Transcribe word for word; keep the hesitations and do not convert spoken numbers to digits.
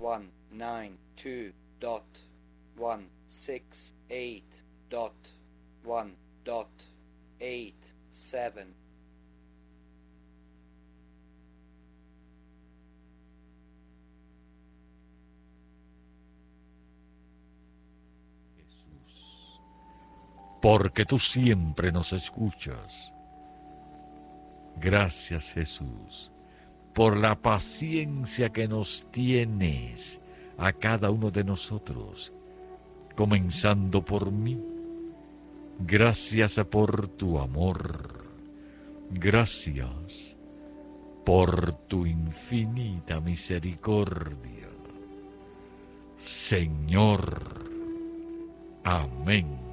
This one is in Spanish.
one nine two dot one six eight dot one dot eight seven. Jesús, porque tú siempre nos escuchas. Gracias, Jesús, por la paciencia que nos tienes a cada uno de nosotros, comenzando por mí. Gracias por tu amor. Gracias por tu infinita misericordia. Señor. Amén.